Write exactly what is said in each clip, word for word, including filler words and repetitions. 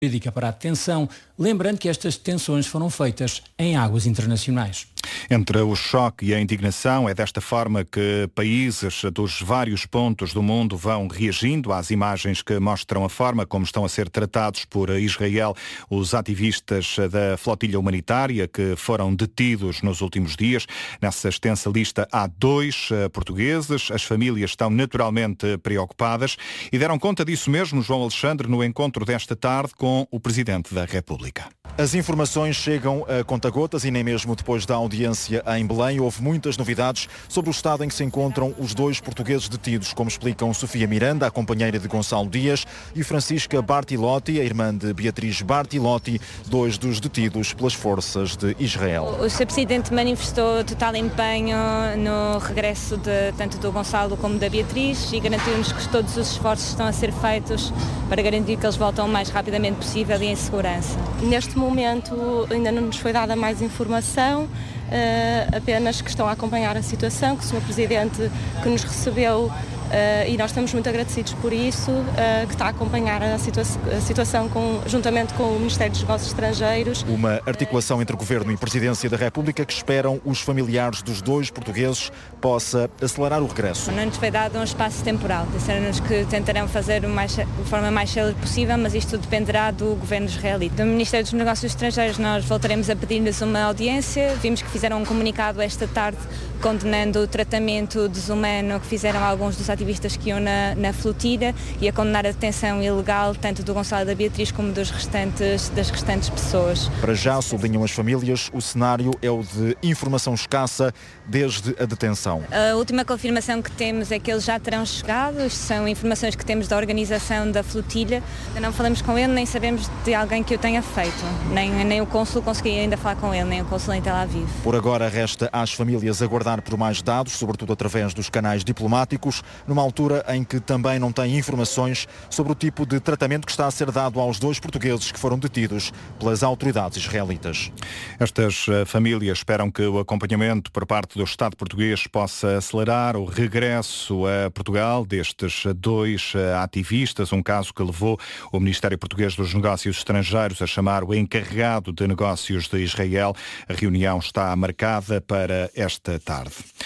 jurídica para a detenção, lembrando que estas detenções foram feitas em águas internacionais. Entre o choque e a indignação, é desta forma que países dos vários pontos do mundo vão reagindo às imagens que mostram a forma como estão a ser tratados por Israel os ativistas da flotilha humanitária que foram detidos nos últimos dias. Nessa extensa lista há dois portugueses. As famílias estão naturalmente preocupadas e deram conta disso mesmo, João Alexandre, no encontro desta tarde com o Presidente da República. As informações chegam a conta-gotas e nem mesmo depois da audiência em Belém houve muitas novidades sobre o estado em que se encontram os dois portugueses detidos, como explicam Sofia Miranda, a companheira de Gonçalo Dias, e Francisca Bartilotti, a irmã de Beatriz Bartilotti, dois dos detidos pelas forças de Israel. O senhor Presidente manifestou total empenho no regresso de, tanto do Gonçalo como da Beatriz e garantiu-nos que todos os esforços estão a ser feitos para garantir que eles voltam o mais rapidamente possível e em segurança. Neste momento ainda não nos foi dada mais informação, uh, apenas que estão a acompanhar a situação, que o senhor Presidente que nos recebeu uh, e nós estamos muito agradecidos por isso, uh, que está a acompanhar a, situa a situação com, juntamente com o Ministério dos Negócios Estrangeiros. Uma articulação entre o Governo e Presidência da República que esperam os familiares dos dois portugueses possa acelerar o regresso. Não nos foi dado um espaço temporal. Disseram-nos que tentarão fazer o mais, de forma mais célere possível, mas isto dependerá do Governo israelita. Do Ministério dos Negócios Estrangeiros nós voltaremos a pedir-lhes uma audiência. Vimos que fizeram um comunicado esta tarde condenando o tratamento desumano que fizeram alguns dos ativistas que iam na, na flotilha e a condenar a detenção ilegal tanto do Gonçalo e da Beatriz como dos restantes, das restantes pessoas. Para já, sublinham as famílias, o cenário é o de informação escassa desde a detenção. A última confirmação que temos é que eles já terão chegado, isto são informações que temos da organização da flotilha. Não falamos com ele, nem sabemos de alguém que o tenha feito, nem, nem o cônsul conseguia ainda falar com ele, nem o cônsul em Tel Aviv. Por agora resta às famílias aguardar por mais dados, sobretudo através dos canais diplomáticos, numa altura em que também não têm informações sobre o tipo de tratamento que está a ser dado aos dois portugueses que foram detidos pelas autoridades israelitas. Estas famílias esperam que o acompanhamento por parte do Estado português possa acelerar o regresso a Portugal destes dois ativistas, um caso que levou o Ministério Português dos Negócios Estrangeiros a chamar o encarregado de negócios de Israel. A reunião está marcada para esta tarde.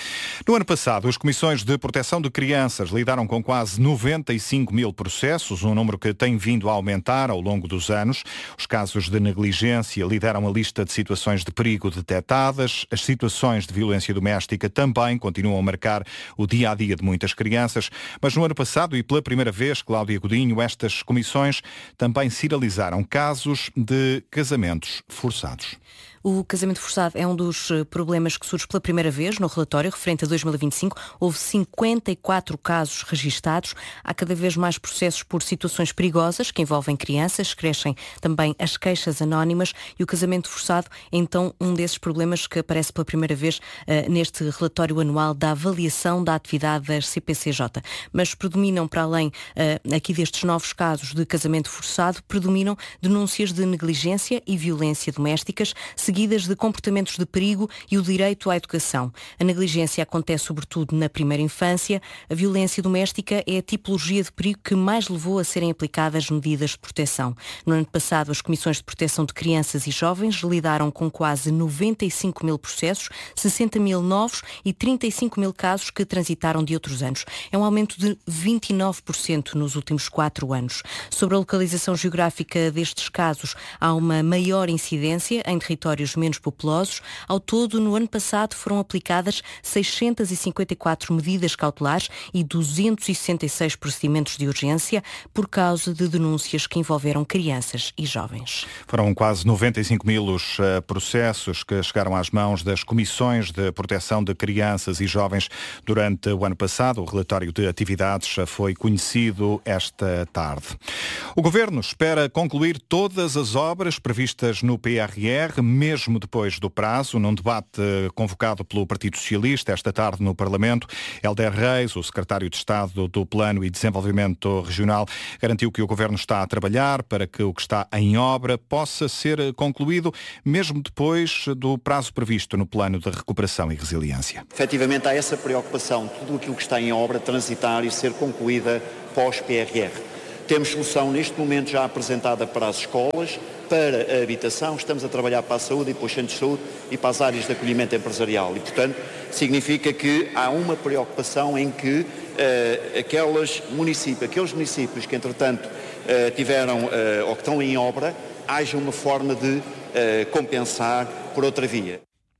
No ano passado, as Comissões de Proteção de Crianças lidaram com quase noventa e cinco mil processos, um número que tem vindo a aumentar ao longo dos anos. Os casos de negligência lideram a lista de situações de perigo detectadas. As situações de violência doméstica também continuam a marcar o dia-a-dia de muitas crianças. Mas no ano passado, e pela primeira vez, Cláudia Godinho, estas comissões também sinalizaram casos de casamentos forçados. O casamento forçado é um dos problemas que surge pela primeira vez no relatório referente a dois mil e vinte e cinco. Houve cinquenta e quatro casos registados. Há cada vez mais processos por situações perigosas que envolvem crianças. Crescem também as queixas anónimas e o casamento forçado é então um desses problemas que aparece pela primeira vez uh, neste relatório anual da avaliação da atividade das C P C J. Mas predominam, para além uh, aqui destes novos casos de casamento forçado, predominam denúncias de negligência e violência domésticas, seguidas de comportamentos de perigo e o direito à educação. A negligência acontece sobretudo na primeira infância. A violência doméstica é a tipologia de perigo que mais levou a serem aplicadas medidas de proteção. No ano passado, as Comissões de Proteção de Crianças e Jovens lidaram com quase noventa e cinco mil processos, sessenta mil novos e trinta e cinco mil casos que transitaram de outros anos. É um aumento de vinte e nove por cento nos últimos quatro anos. Sobre a localização geográfica destes casos, há uma maior incidência em territórios menos populosos. Ao todo, no ano passado foram aplicadas seiscentas e cinquenta e quatro medidas cautelares e duzentos e sessenta e seis procedimentos de urgência por causa de denúncias que envolveram crianças e jovens. Foram quase noventa e cinco mil os uh, processos que chegaram às mãos das Comissões de Proteção de Crianças e Jovens durante o ano passado. O relatório de atividades foi conhecido esta tarde. O Governo espera concluir todas as obras previstas no P R R, mesmo depois do prazo. Num debate convocado pelo Partido Socialista esta tarde no Parlamento, Helder Reis, o secretário de Estado do Plano e Desenvolvimento Regional, garantiu que o Governo está a trabalhar para que o que está em obra possa ser concluído, mesmo depois do prazo previsto no Plano de Recuperação e Resiliência. Efetivamente há essa preocupação, tudo aquilo que está em obra transitar e ser concluída pós-P R R. Temos solução neste momento já apresentada para as escolas, para a habitação, estamos a trabalhar para a saúde e para os centros de saúde e para as áreas de acolhimento empresarial. E, portanto, significa que há uma preocupação em que uh, aquelas municípios, aqueles municípios que, entretanto, uh, tiveram uh, ou que estão em obra, haja uma forma de uh, compensar por outra via.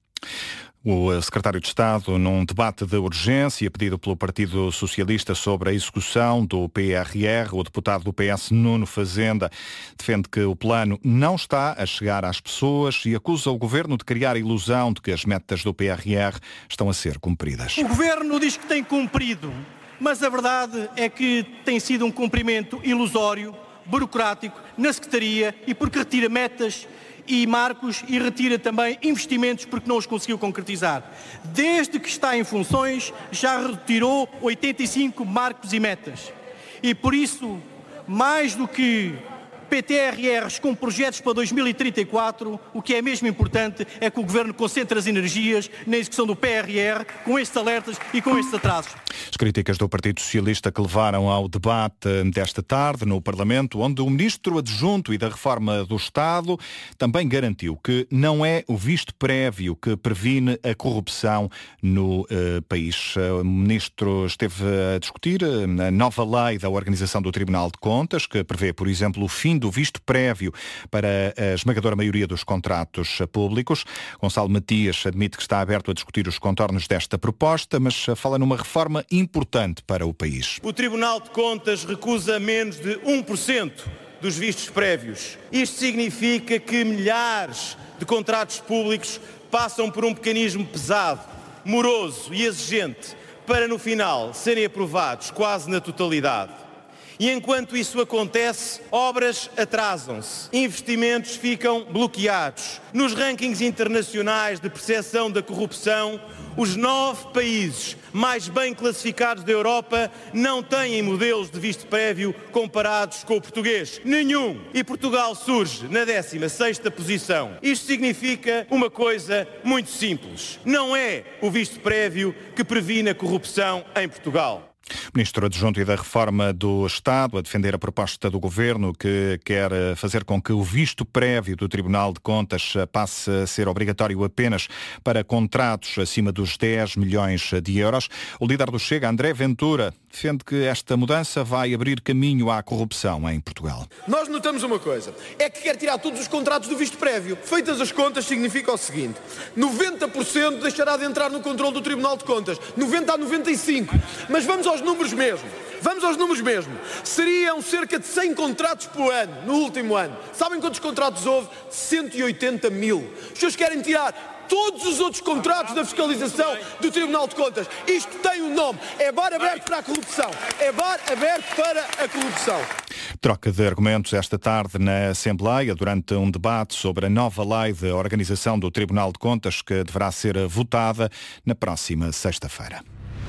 O secretário de Estado, num debate de urgência pedido pelo Partido Socialista sobre a execução do P R R, o deputado do P S, Nuno Fazenda, defende que o plano não está a chegar às pessoas e acusa o Governo de criar a ilusão de que as metas do P R R estão a ser cumpridas. O Governo diz que tem cumprido, mas a verdade é que tem sido um cumprimento ilusório, burocrático, na Secretaria e porque retira metas e marcos e retira também investimentos porque não os conseguiu concretizar. Desde que está em funções, já retirou oitenta e cinco marcos e metas. E por isso, mais do que P T R Rs com projetos para dois mil e trinta e quatro, o que é mesmo importante é que o Governo concentre as energias na execução do P R R, com estes alertas e com estes atrasos. As críticas do Partido Socialista que levaram ao debate desta tarde no Parlamento, onde o Ministro Adjunto e da Reforma do Estado também garantiu que não é o visto prévio que previne a corrupção no eh, país. O Ministro esteve a discutir a nova lei da Organização do Tribunal de Contas, que prevê, por exemplo, o fim do visto prévio para a esmagadora maioria dos contratos públicos. Gonçalo Matias admite que está aberto a discutir os contornos desta proposta, mas fala numa reforma importante para o país. O Tribunal de Contas recusa menos de um por cento dos vistos prévios. Isto significa que milhares de contratos públicos passam por um mecanismo pesado, moroso e exigente para, no final, serem aprovados quase na totalidade. E enquanto isso acontece, obras atrasam-se, investimentos ficam bloqueados. Nos rankings internacionais de percepção da corrupção, os nove países mais bem classificados da Europa não têm modelos de visto prévio comparados com o português. Nenhum. E Portugal surge na décima sexta posição. Isto significa uma coisa muito simples. Não é o visto prévio que previne a corrupção em Portugal. Ministro Adjunto e da Reforma do Estado a defender a proposta do Governo que quer fazer com que o visto prévio do Tribunal de Contas passe a ser obrigatório apenas para contratos acima dos dez milhões de euros. O líder do Chega, André Ventura, defende que esta mudança vai abrir caminho à corrupção em Portugal. Nós notamos uma coisa, é que quer tirar todos os contratos do visto prévio. Feitas as contas, significa o seguinte: noventa por cento deixará de entrar no controle do Tribunal de Contas, noventa a noventa e cinco. Mas vamos aos números mesmo. Vamos aos números mesmo. Seriam cerca de cem contratos por ano, no último ano. Sabem quantos contratos houve? cento e oitenta mil. Os senhores querem tirar todos os outros contratos da fiscalização do Tribunal de Contas. Isto tem um nome. É bar aberto para a corrupção. É bar aberto para a corrupção. Troca de argumentos esta tarde na Assembleia durante um debate sobre a nova lei de organização do Tribunal de Contas que deverá ser votada na próxima sexta-feira.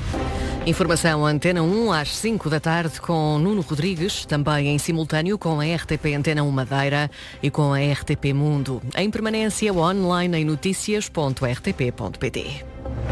Informação Antena um às cinco da tarde com Nuno Rodrigues, também em simultâneo com a R T P Antena um Madeira e com a R T P Mundo. Em permanência online em notícias ponto r t p ponto p t.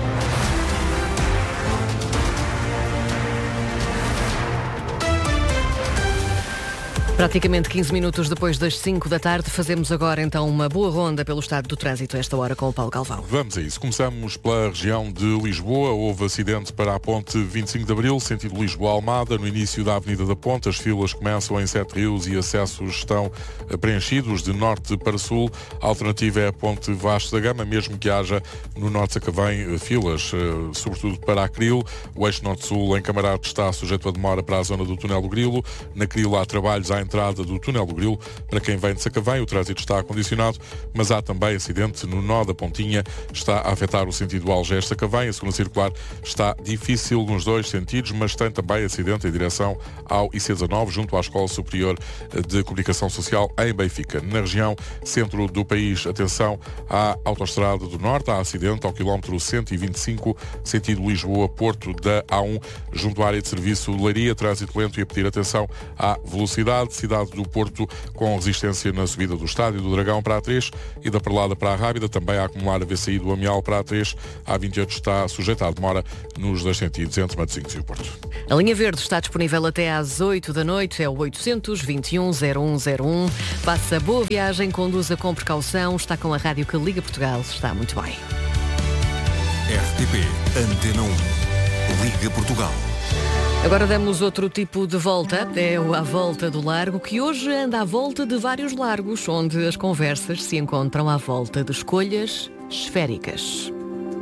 Praticamente quinze minutos depois das cinco da tarde, fazemos agora então uma boa ronda pelo estado do trânsito esta hora com o Paulo Galvão. Vamos a isso. Começamos pela região de Lisboa. Houve acidente para a ponte vinte e cinco de Abril, sentido Lisboa-Almada. No início da Avenida da Ponte, as filas começam em Sete Rios e acessos estão preenchidos de norte para sul. A alternativa é a ponte Vasco da Gama, mesmo que haja no norte Sacavém filas, sobretudo para a Cril. O eixo norte-sul em Camarate está sujeito a demora para a zona do Túnel do Grilo. Na Cril há trabalhos à entrada do Túnel do Grilo. Para quem vem de Sacavém, o trânsito está acondicionado, mas há também acidente no nó da Pontinha, está a afetar o sentido Algés-Sacavém. A segunda circular está difícil nos dois sentidos, mas tem também acidente em direção ao I C dezanove, junto à Escola Superior de Comunicação Social em Benfica. Na região centro do país, atenção à Autostrada do Norte, há acidente ao quilómetro cento e vinte e cinco, sentido Lisboa-Porto da A um, junto à área de serviço Leiria, trânsito lento e a pedir atenção à velocidade. cidade do Porto, com resistência na subida do Estádio do Dragão para a três e da Perlada para a Rábida, também a acumular a V C I do Amial para a três. A A vinte e oito está sujeita à demora nos dois sentidos, entre Matosinhos e o Porto. A linha verde está disponível até às oito da noite, é o oitocentos, vinte e um, zero um zero um. Faça boa viagem, conduza com precaução, está com a rádio que liga Portugal, está muito bem. R T P Antena um, Liga Portugal. Agora damos outro tipo de volta, é o À Volta do Largo, que hoje anda à volta de vários largos, onde as conversas se encontram à volta de escolhas esféricas.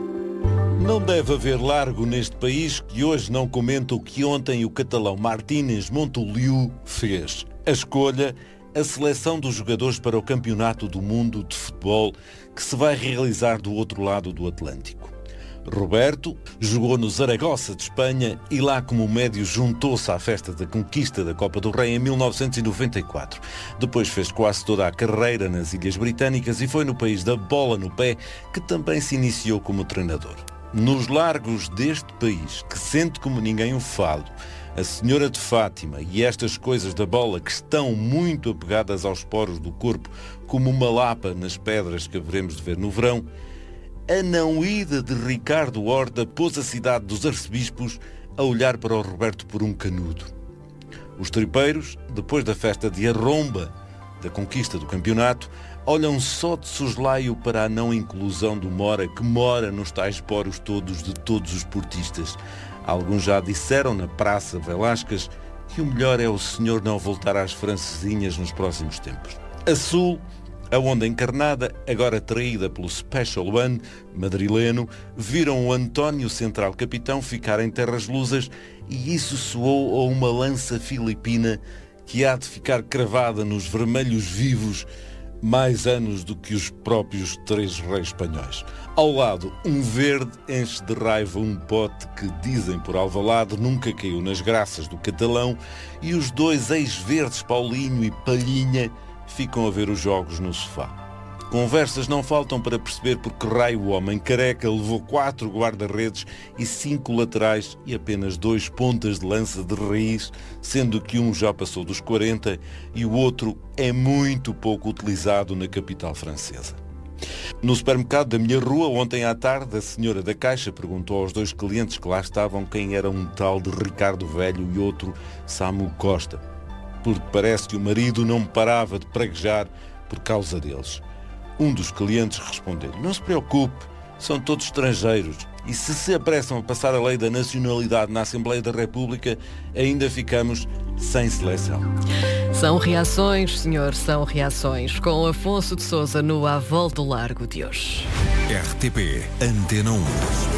Não deve haver largo neste país que hoje não comenta o que ontem o catalão Martínez Montoliu fez. A escolha, a seleção dos jogadores para o Campeonato do Mundo de Futebol que se vai realizar do outro lado do Atlântico. Roberto jogou no Zaragoza de Espanha e lá como médio juntou-se à festa da conquista da Copa do Rei em mil novecentos e noventa e quatro. Depois fez quase toda a carreira nas Ilhas Britânicas e foi no país da bola no pé que também se iniciou como treinador. Nos largos deste país, que sente como ninguém o fado, a Senhora de Fátima e estas coisas da bola que estão muito apegadas aos poros do corpo, como uma lapa nas pedras que haveremos de ver no verão, a não ida de Ricardo Horta pôs a cidade dos arcebispos a olhar para o Roberto por um canudo. Os tripeiros, depois da festa de arromba da conquista do campeonato, olham só de soslaio para a não inclusão do Mora, que mora nos tais poros todos de todos os portistas. Alguns já disseram na Praça Velásquez que o melhor é o senhor não voltar às francesinhas nos próximos tempos. A sul, a onda encarnada, agora traída pelo Special One madrileno, viram o António Central Capitão ficar em terras lusas e isso soou a uma lança filipina que há de ficar cravada nos vermelhos vivos mais anos do que os próprios três reis espanhóis. Ao lado, um verde enche de raiva um pote que, dizem por Alvalade, nunca caiu nas graças do catalão e os dois ex-verdes, Paulinho e Palhinha, ficam a ver os jogos no sofá. Conversas não faltam para perceber por que raio o homem careca levou quatro guarda-redes e cinco laterais e apenas dois pontas de lança de raiz, sendo que um já passou dos quarenta e o outro é muito pouco utilizado na capital francesa. No supermercado da minha rua, ontem à tarde, a senhora da caixa perguntou aos dois clientes que lá estavam quem era um tal de Ricardo Velho e outro Samu Costa, porque parece que o marido não parava de praguejar por causa deles. Um dos clientes respondeu: não se preocupe, são todos estrangeiros e se se apressam a passar a lei da nacionalidade na Assembleia da República, ainda ficamos sem seleção. São reações, senhor, são reações. Com Afonso de Sousa no À Volta do Largo de hoje. R T P Antena um.